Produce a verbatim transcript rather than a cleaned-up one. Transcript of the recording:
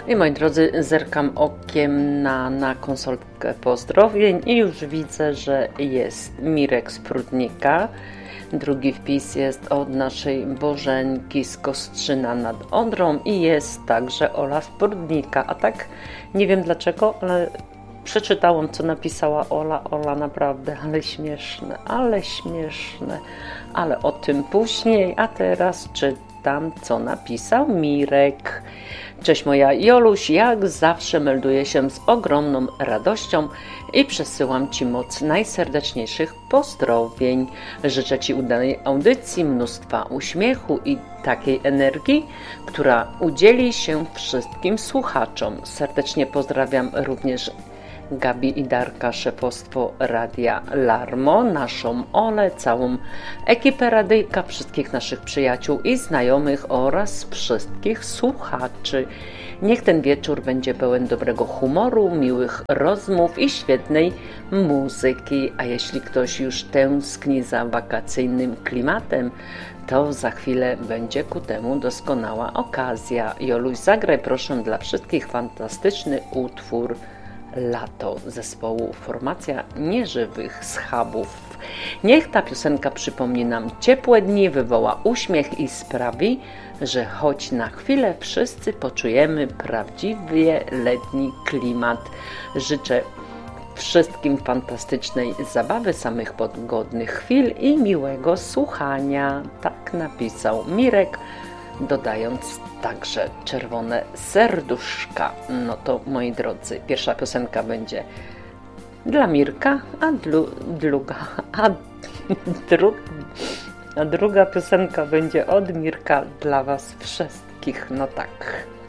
I moi drodzy, zerkam okiem na, na konsolkę pozdrowień i już widzę, że jest Mirek z Prudnika. Drugi wpis jest od naszej Bożenki z Kostrzyna nad Odrą i jest także Ola z Prudnika. A tak nie wiem dlaczego, ale przeczytałam, co napisała Ola. Ola naprawdę, ale śmieszne, ale śmieszne. Ale o tym później, a teraz czytam, co napisał Mirek. Cześć moja Joluś, jak zawsze melduję się z ogromną radością i przesyłam Ci moc najserdeczniejszych pozdrowień. Życzę Ci udanej audycji, mnóstwa uśmiechu i takiej energii, która udzieli się wszystkim słuchaczom. Serdecznie pozdrawiam również Gabi i Darka, szefostwo Radia Larmo, naszą Olę, całą ekipę radyjka, wszystkich naszych przyjaciół i znajomych oraz wszystkich słuchaczy. Niech ten wieczór będzie pełen dobrego humoru, miłych rozmów i świetnej muzyki. A jeśli ktoś już tęskni za wakacyjnym klimatem, to za chwilę będzie ku temu doskonała okazja. Joluś, zagraj proszę dla wszystkich fantastyczny utwór Lato zespołu Formacja Nieżywych Schabów. Niech ta piosenka przypomni nam ciepłe dni, wywoła uśmiech i sprawi, że choć na chwilę wszyscy poczujemy prawdziwie letni klimat. Życzę wszystkim fantastycznej zabawy, samych pogodnych chwil i miłego słuchania. Tak napisał Mirek, dodając także czerwone serduszka. No to moi drodzy, pierwsza piosenka będzie dla Mirka, a, dlu, druga, a, dru, a druga piosenka będzie od Mirka dla Was wszystkich. No tak.